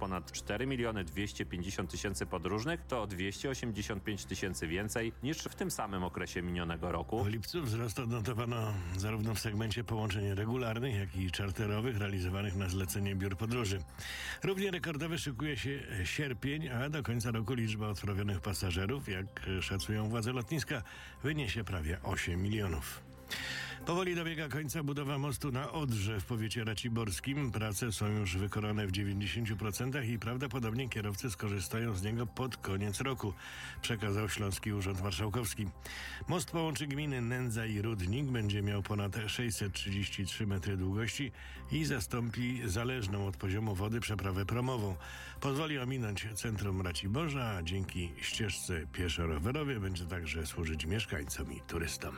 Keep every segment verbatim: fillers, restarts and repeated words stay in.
ponad cztery miliony dwieście pięćdziesiąt tysięcy podróżnych, to o dwieście osiemdziesiąt pięć tysięcy więcej niż w tym samym okresie minionego roku. W lipcu wzrost odnotowano zarówno w segmencie połączeń regularnych, jak i czarterowych realizowanych na zlecenie biur podróży. Równie rekordowy szykuje się sierpień, a do końca roku liczba odprawionych pasażerów, jak szacują władze lotniska, wyniesie prawie osiem milionów. Powoli dobiega końca budowa mostu na Odrze w powiecie raciborskim. Prace są już wykonane w dziewięćdziesięciu procentach i prawdopodobnie kierowcy skorzystają z niego pod koniec roku, przekazał Śląski Urząd Marszałkowski. Most połączy gminy Nędza i Rudnik, będzie miał ponad sześćset trzydzieści trzy metry długości i zastąpi zależną od poziomu wody przeprawę promową. Pozwoli ominąć centrum Raciborza, a dzięki ścieżce pieszo-rowerowej będzie także służyć mieszkańcom i turystom.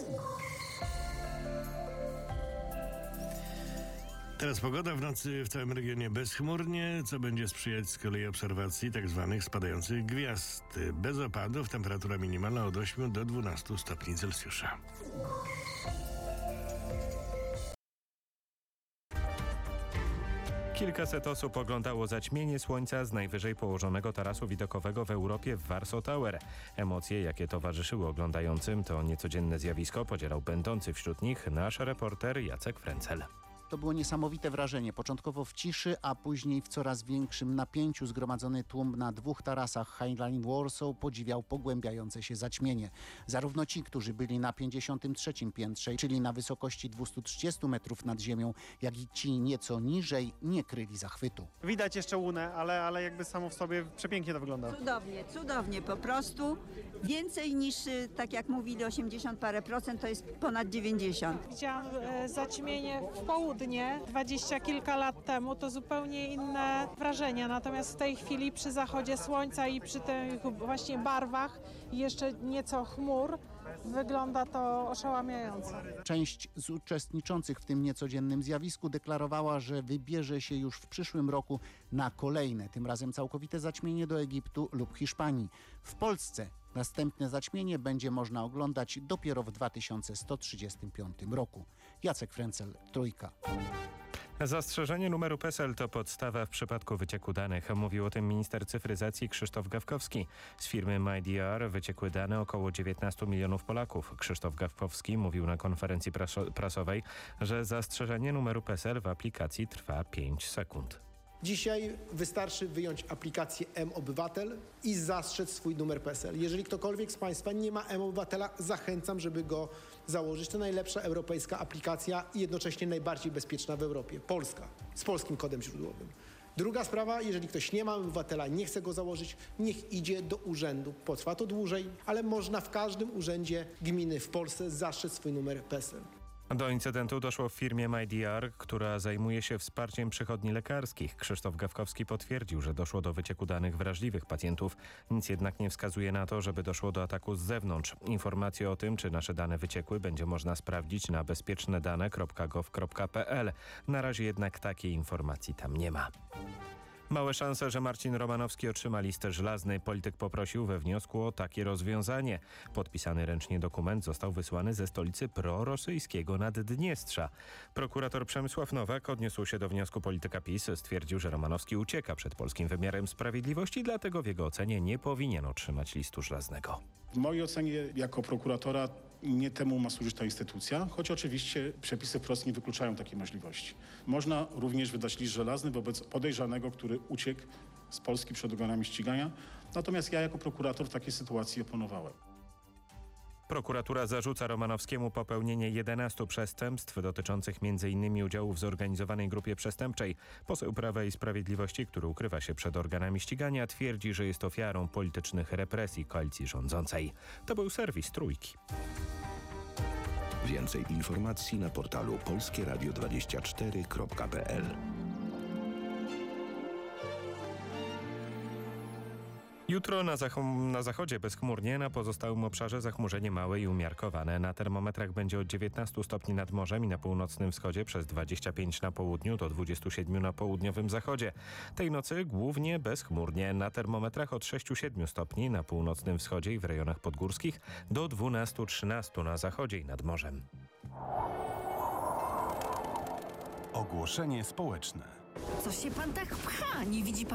Teraz pogoda, w nocy w całym regionie bezchmurnie, co będzie sprzyjać z kolei obserwacji tzw. spadających gwiazd. Bez opadów, temperatura minimalna od ośmiu do dwunastu stopni Celsjusza. Kilkaset osób oglądało zaćmienie słońca z najwyżej położonego tarasu widokowego w Europie w Warsaw Tower. Emocje, jakie towarzyszyły oglądającym, to niecodzienne zjawisko, podzielał będący wśród nich nasz reporter Jacek Frencel. To było niesamowite wrażenie. Początkowo w ciszy, a później w coraz większym napięciu zgromadzony tłum na dwóch tarasach Highline Warsaw podziwiał pogłębiające się zaćmienie. Zarówno ci, którzy byli na pięćdziesiątym trzecim piętrze, czyli na wysokości dwieście trzydzieści metrów nad ziemią, jak i ci nieco niżej, nie kryli zachwytu. Widać jeszcze łunę, ale, ale jakby samo w sobie przepięknie to wygląda. Cudownie, cudownie po prostu. Więcej niż, tak jak mówili, osiemdziesiąt parę procent, to jest ponad dziewięćdziesiąt. Widziałam e, zaćmienie w południe dwadzieścia kilka lat temu, to zupełnie inne wrażenia. Natomiast w tej chwili przy zachodzie słońca i przy tych właśnie barwach i jeszcze nieco chmur wygląda to oszałamiająco. Część z uczestniczących w tym niecodziennym zjawisku deklarowała, że wybierze się już w przyszłym roku na kolejne, tym razem całkowite zaćmienie do Egiptu lub Hiszpanii. W Polsce następne zaćmienie będzie można oglądać dopiero w dwa tysiące sto trzydziestym piątym roku. Jacek Frencel, Trójka. Zastrzeżenie numeru P E S E L to podstawa w przypadku wycieku danych. Mówił o tym minister cyfryzacji Krzysztof Gawkowski. Z firmy MyDR wyciekły dane około dziewiętnastu milionów Polaków. Krzysztof Gawkowski mówił na konferencji prasowej, że zastrzeżenie numeru P E S E L w aplikacji trwa pięć sekund. Dzisiaj wystarczy wyjąć aplikację M-Obywatel i zastrzec swój numer P E S E L. Jeżeli ktokolwiek z Państwa nie ma M-Obywatela, zachęcam, żeby go założyć. To najlepsza europejska aplikacja i jednocześnie najbardziej bezpieczna w Europie. Polska, z polskim kodem źródłowym. Druga sprawa, jeżeli ktoś nie ma obywatela, nie chce go założyć, niech idzie do urzędu. Potrwa to dłużej, ale można w każdym urzędzie gminy w Polsce zastrzec swój numer P E S E L. Do incydentu doszło w firmie MyDR, która zajmuje się wsparciem przychodni lekarskich. Krzysztof Gawkowski potwierdził, że doszło do wycieku danych wrażliwych pacjentów. Nic jednak nie wskazuje na to, żeby doszło do ataku z zewnątrz. Informacje o tym, czy nasze dane wyciekły, będzie można sprawdzić na bezpiecznedane kropka gov kropka p l. Na razie jednak takiej informacji tam nie ma. Małe szanse, że Marcin Romanowski otrzyma listę żelaznej. Polityk poprosił we wniosku o takie rozwiązanie. Podpisany ręcznie dokument został wysłany ze stolicy prorosyjskiego Naddniestrza. Prokurator Przemysław Nowak odniósł się do wniosku polityka PiS. Stwierdził, że Romanowski ucieka przed polskim wymiarem sprawiedliwości, dlatego w jego ocenie nie powinien otrzymać listu żelaznego. W mojej ocenie jako prokuratora nie temu ma służyć ta instytucja, choć oczywiście przepisy wprost nie wykluczają takiej możliwości. Można również wydać list żelazny wobec podejrzanego, który uciekł z Polski przed organami ścigania. Natomiast ja jako prokurator w takiej sytuacji oponowałem. Prokuratura zarzuca Romanowskiemu popełnienie jedenastu przestępstw dotyczących między innymi udziału w zorganizowanej grupie przestępczej. Poseł Prawa i Sprawiedliwości, który ukrywa się przed organami ścigania, twierdzi, że jest ofiarą politycznych represji koalicji rządzącej. To był serwis Trójki. Więcej informacji na portalu polskie radio dwadzieścia cztery kropka p l. Jutro na, zach- na zachodzie bezchmurnie, na pozostałym obszarze zachmurzenie małe i umiarkowane. Na termometrach będzie od dziewiętnastu stopni nad morzem i na północnym wschodzie, przez dwadzieścia pięć na południu do dwudziestu siedmiu na południowym zachodzie. Tej nocy głównie bezchmurnie, na termometrach od sześciu do siedmiu stopni na północnym wschodzie i w rejonach podgórskich do dwunastu do trzynastu na zachodzie i nad morzem. Ogłoszenie społeczne. Co się pan tak pcha? Nie widzi pan,